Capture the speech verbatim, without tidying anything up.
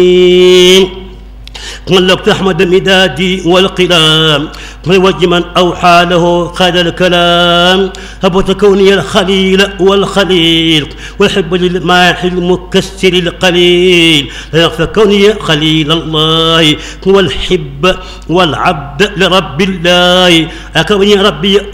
ملكت أحمد مدادي والقلام من وجه من أوحى له خير الكلام هبت كوني الخليل والخليل والحب للماحي المكسر القليل فكوني خليل الله هو الحب والعبد لرب الله أكوني ربي